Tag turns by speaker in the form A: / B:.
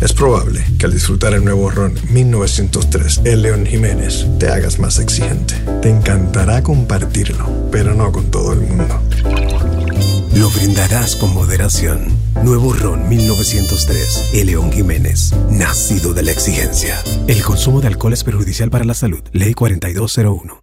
A: Es probable que al disfrutar el nuevo ron 1903 El León Jiménez te hagas más exigente. Te encantará compartirlo, pero no con todo el mundo.
B: Lo brindarás con moderación. Nuevo ron 1903 El León Jiménez, nacido de la exigencia. El consumo de alcohol es perjudicial para la salud. Ley 4201.